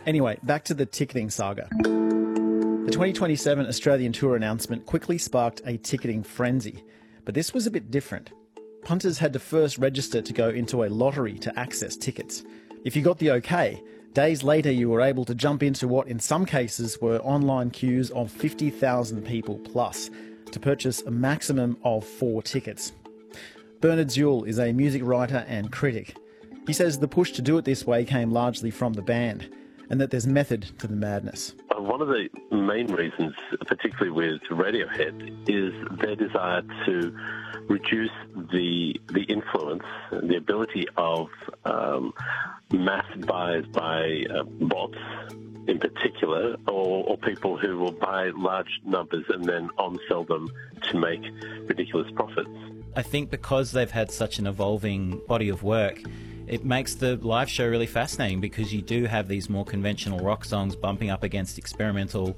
Anyway, back to the ticketing saga. The 2027 Australian Tour announcement quickly sparked a ticketing frenzy, but this was a bit different. Punters had to first register to go into a lottery to access tickets. If you got the okay, days later you were able to jump into what in some cases were online queues of 50,000 people plus to purchase a maximum of 4 tickets. Bernard Zuehl is a music writer and critic. He says the push to do it this way came largely from the band, and that there's method to the madness. One of the main reasons, particularly with Radiohead, is their desire to reduce the influence and the ability of mass buys by bots in particular, or people who will buy large numbers and then on-sell them to make ridiculous profits. I think because they've had such an evolving body of work, it makes the live show really fascinating because you do have these more conventional rock songs bumping up against experimental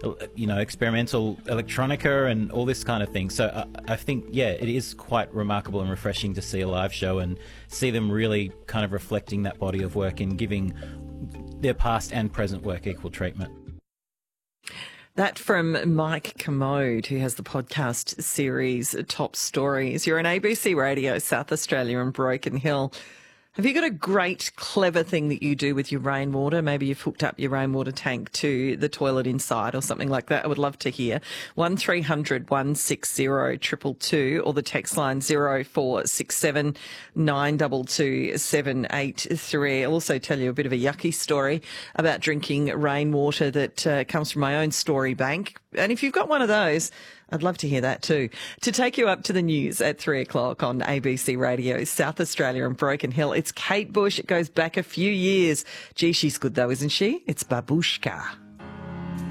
electronica and all this kind of thing. So I think, yeah, it is quite remarkable and refreshing to see a live show and see them really kind of reflecting that body of work and giving their past and present work equal treatment. That from Mike Commode, who has the podcast series Top Stories. You're on ABC Radio, South Australia and Broken Hill. Have you got a great, clever thing that you do with your rainwater? Maybe you've hooked up your rainwater tank to the toilet inside or something like that. I would love to hear. 1300 160 222 or the text line 0467 922 783. I'll also tell you a bit of a yucky story about drinking rainwater that comes from my own story bank. And if you've got one of those, I'd love to hear that too. To take you up to the news at 3 o'clock on ABC Radio, South Australia and Broken Hill, it's Kate Bush. It goes back a few years. Gee, she's good though, isn't she? It's Babushka.